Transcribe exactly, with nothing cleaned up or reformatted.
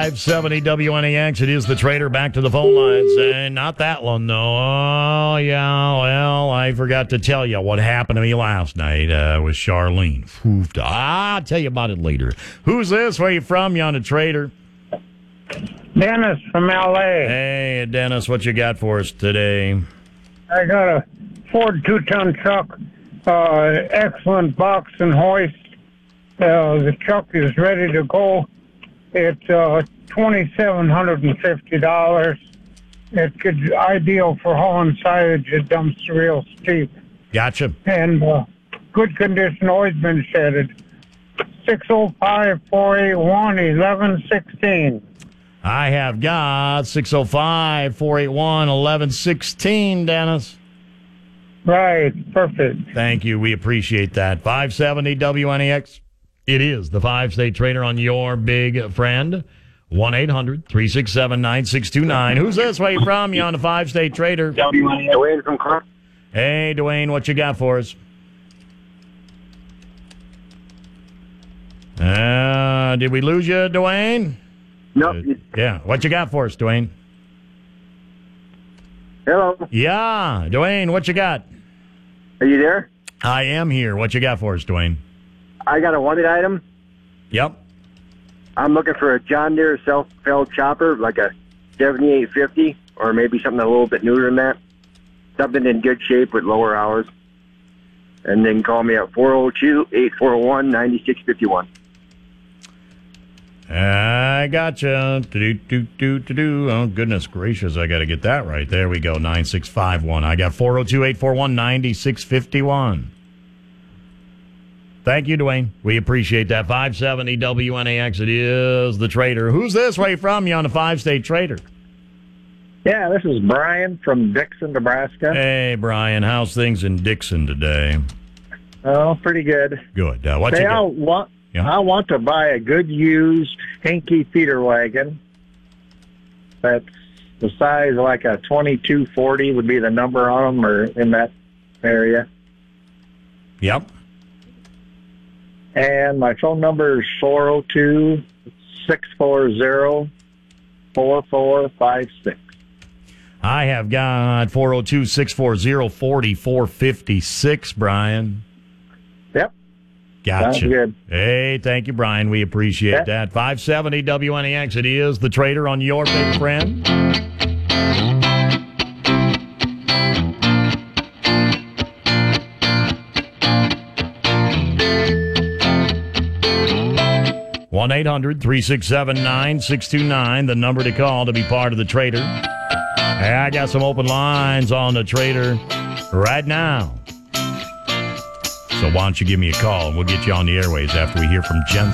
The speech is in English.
five seventy W N A X. It is the Trader. Back to the phone lines. And not that one, though. Oh, yeah, well, I forgot to tell you what happened to me last night uh, with Charlene. Oof, I'll tell you about it later. Who's this? Where you from? You on the Trader? Dennis from L A. Hey, Dennis, what you got for us today? I got a Ford two-ton truck, uh, excellent box and hoist. Uh, the truck is ready to go. It's uh, two thousand seven hundred fifty dollars. It's good, ideal for hauling silage. It dumps real steep. Gotcha. And uh, good condition, always been shedded. six oh five, four eight one, eleven sixteen. I have got six oh five, four eight one, eleven sixteen, Dennis. Right, perfect. Thank you. We appreciate that. five seventy W N A X. It is the five-state Trader on your big friend. one eight hundred, three six seven, nine six two nine. Who's this? Where you from? You on the five-state Trader? Dwayne from Clark. Hey, Dwayne, what you got for us? Uh, did we lose you, Dwayne? Nope. Uh, yeah. What you got for us, Dwayne? Hello. Yeah. Dwayne, what you got? Are you there? I am here. What you got for us, Dwayne? I got a wanted item. Yep. I'm looking for a John Deere self-propelled chopper, like a seventy-eight fifty, or maybe something a little bit newer than that. Something in good shape with lower hours. And then call me at four oh two, eight four one, nine six five one. I gotcha. Do, do, do, do, do. Oh, goodness gracious. I got to get that right. There we go. nine six five one. I got four oh two, eight four one, nine six five one. Thank you, Dwayne. We appreciate that. five seventy W N A X. It is the Trader. Who's this? Where you from? You on the five-state Trader? Yeah, this is Brian from Dixon, Nebraska. Hey, Brian. How's things in Dixon today? Oh, pretty good. Good. Uh, what Say, you I got? want, Yeah. I want to buy a good used Hinky feeder wagon. That's the size like a twenty-two forty would be the number on them, or in that area. Yep. And my phone number is four oh two, six four zero, four four five six. I have got four oh two, six four zero, four four five six, Brian. Yep. Gotcha. Sounds good. Hey, thank you, Brian. We appreciate Yeah. that. five seventy W N A X. It is the Trader on your big friend. one eight hundred, three six seven, nine six two nine, the number to call to be part of the Trader. Hey, I got some open lines on the Trader right now. So why don't you give me a call, and we'll get you on the airways after we hear from Jen